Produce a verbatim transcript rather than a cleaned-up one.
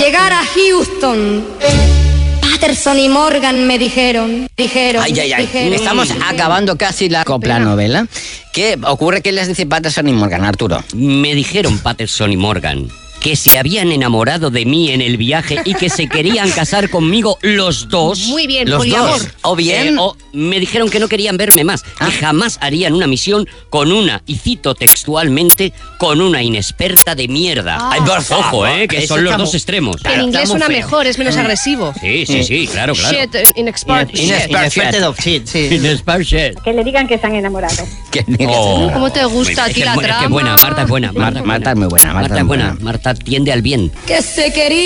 llegar a Houston, Patterson y Morgan me dijeron, dijeron, Ay, ay, ay. dijeron, Estamos dijeron. acabando casi la copla novela. ¿Qué ocurre? ¿Qué les dice Patterson y Morgan, Arturo? Me dijeron Patterson y Morgan que se habían enamorado de mí en el viaje y que se querían casar conmigo los dos. Muy bien, Los poliamor. dos. O bien... Eh, o me dijeron que no querían verme más, Ah. que jamás harían una misión con una, y cito textualmente, con una inexperta de mierda. Ay, por favor. Ojo, eh, que Eso son los está dos mu- extremos. Que en inglés está muy suena feo. mejor, es menos agresivo. Sí, sí, sí, claro, claro. Shit, eh, inexpert shit. Inexperted of shit, sí. Inexpert shit. Que le digan que se han enamorado. Que- Oh. ¿Cómo te gusta a Es ti que la es bu- es que trama? buena, Marta es buena. Marta, Marta es muy buena, Marta Marta es es muy buena. buena. Marta tiende al bien. Que se quería